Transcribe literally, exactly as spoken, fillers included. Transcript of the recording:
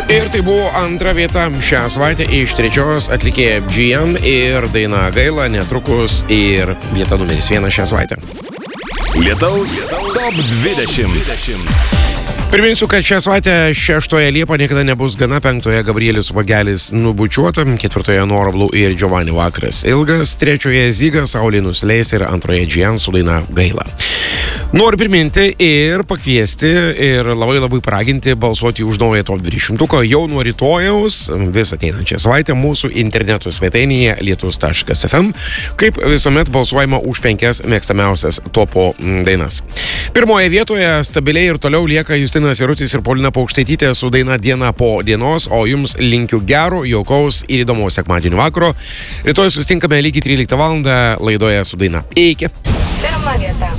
Ir tai buvo antra vieta šią savaitę iš trečios atlikėja G M ir daina Gaila, netrukus ir vieta numeris vienas šią savaitę. Lietaus top dvidešimt. Priminsiu, kad šią savaitę šeštoje Liepa niekada nebus gana, penktoje Gabrielius Vagelis nubučiuota, ketvirtoje Norablų ir Giovanni vakaras ilgas, trečioje Zygas, Saulė nusileis ir antroje G M su daina Gaila. Noriu priminti ir pakviesti ir labai labai paraginti balsuoti už naują top dvidešimtuką jau nuo rytojaus, vis ateinančią savaitę mūsų interneto svetainėje lietus taškas ef em, kaip visuomet balsuojama už penkias mėgstamiausias topo dainas. Pirmoje vietoje stabiliai ir toliau lieka Justinas Jarutis ir Paulina Paukštaitytė su daina Diena po dienos, o jums linkiu gero, jaukaus ir įdomaus sekmadienio vakaro. Rytoj susitinkame lygiai tryliktą valandą laidoje su daina. Iki. Pirma vieta.